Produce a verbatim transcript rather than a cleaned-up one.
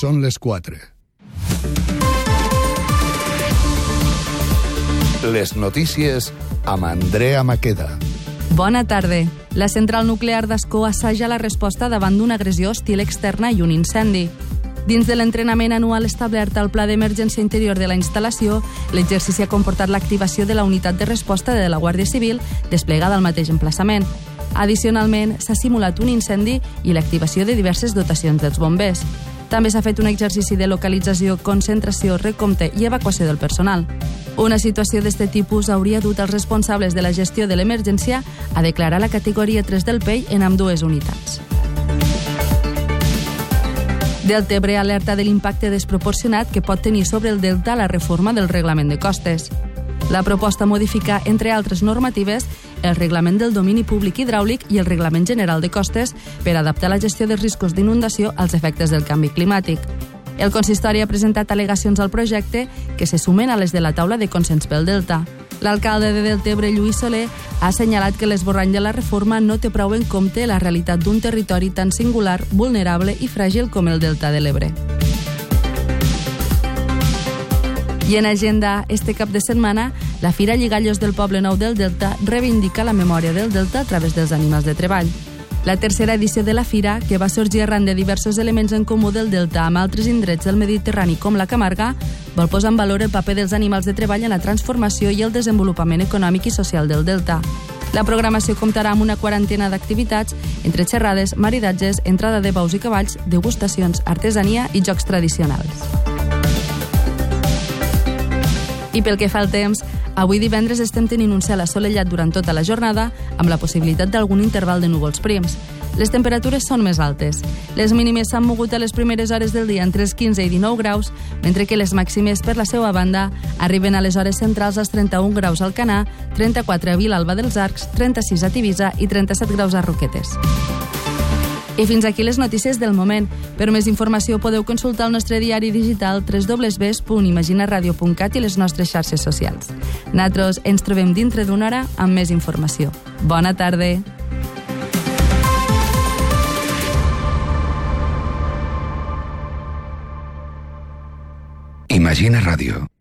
Són les quatre. Les notícies amb Andrea Maqueda. Bona tarda. La central nuclear d'Ascó assaja la resposta davant d'una agressió hostil externa i un incendi. Dins de l'entrenament anual establert al Pla d'Emergència Interior de la instal·lació, l'exercici ha comportat l'activació de la unitat de resposta de la Guàrdia Civil desplegada al mateix emplaçament. Addicionalment, s'ha simulat un incendi i l'activació de diverses dotacions dels bombers. També s'ha fet un exercici de localització, concentració, recompte i evacuació del personal. Una situació d'aquest tipus hauria dut els responsables de la gestió de l'emergència a declarar la categoria tres del P E I en ambdues unitats. Deltebre alerta de l'impacte desproporcionat que pot tenir sobre el Delta la reforma del reglament de costes. La proposta modifica, entre altres normatives, el reglament del domini públic hidràulic i el reglament general de costes per adaptar la gestió de riscos d'inundació als efectes del canvi climàtic. El consistori ha presentat al·legacions al projecte que se sumen a les de la taula de consens pel Delta. L'alcalde de Deltebre, Lluís Soler, ha assenyalat que l'esborrany de la reforma no té prou en compte la realitat d'un territori tan singular, vulnerable i fràgil com el Delta de l'Ebre. I en agenda, este cap de setmana, la Fira Lligallos del Poble Nou del Delta reivindica la memòria del Delta a través dels animals de treball. La tercera edició de la Fira, que va sorgir arran de diversos elements en comú del Delta amb altres indrets del Mediterrani com la Camarga, vol posar en valor el paper dels animals de treball en la transformació i el desenvolupament econòmic i social del Delta. La programació comptarà amb una quarantena d'activitats, entre xerrades, maridatges, entrada de bous i cavalls, degustacions, artesania i jocs tradicionals. I pel que fa al temps, avui divendres estem tenint un cel assolellat durant tota la jornada, amb la possibilitat d'algun interval de núvols prims. Les temperatures són més altes. Les mínimes s'han mogut a les primeres hores del dia entre els quinze i dinou graus, mentre que les màximes, per la seva banda, arriben a les hores centrals als trenta-un graus a Alcanar, trenta-quatre a Vilalba dels Arcs, trenta-sis a Tivissa i trenta-set graus a Roquetes. I fins aquí les notícies del moment. Per més informació podeu consultar el nostre diari digital w w w punt imaginaradio punt cat i les nostres xarxes socials. Nosaltres ens trobem dintre d'una hora amb més informació. Bona tarda! Imagina Ràdio.